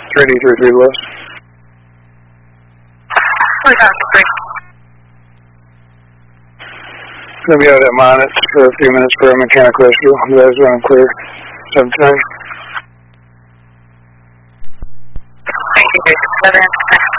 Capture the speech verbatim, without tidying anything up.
three D three three West. four thousand three. Going to be out at Monitz for a few minutes for a mechanical issue. You guys running clear. seven ten. Thank you, seven.